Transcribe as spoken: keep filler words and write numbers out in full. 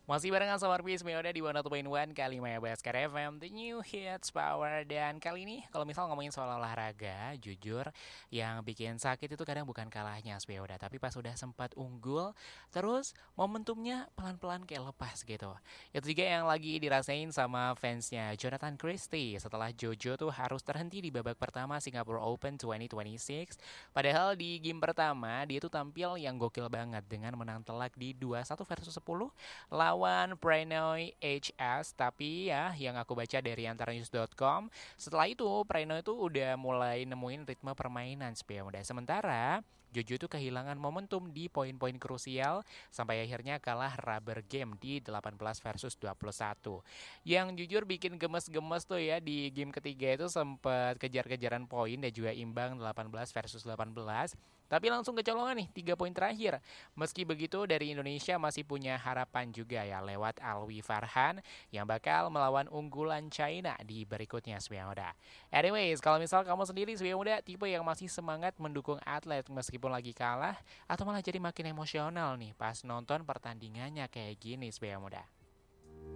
Masih barengan sama Arvis Meoda di seratus satu koma satu kali Maya Baskar F M, The New Hits Power. Dan kali ini kalau misal ngomongin soal olahraga, jujur yang bikin sakit itu kadang bukan kalahnya Meoda, tapi pas udah sempat unggul, terus momentumnya pelan-pelan kayak lepas gitu. Itu juga yang lagi dirasain sama fansnya Jonathan Christie setelah Jojo tuh harus terhenti di babak pertama Singapore Open dua ribu dua puluh enam. Padahal di game pertama dia tuh tampil yang gokil banget dengan menang telak di dua satu versus sepuluh lawan Prenoy H S. Tapi ya yang aku baca dari antaranews dot com, setelah itu Prenoy itu udah mulai nemuin ritme permainan Spia Muda. Sementara Jojo tuh kehilangan momentum di poin-poin krusial sampai akhirnya kalah rubber game di delapan belas versus dua puluh satu. Yang jujur bikin gemes-gemes tuh ya, di game ketiga itu sempat kejar-kejaran poin dan juga imbang delapan belas versus delapan belas. Tapi langsung kecolongan nih tiga poin terakhir. Meski begitu dari Indonesia masih punya harapan juga ya lewat Alwi Farhan yang bakal melawan unggulan China di berikutnya Sebelah Muda. Anyways, kalau misal kamu sendiri Sebelah Muda tipe yang masih semangat mendukung atlet meskipun lagi kalah atau malah jadi makin emosional nih pas nonton pertandingannya kayak gini Sebelah Muda.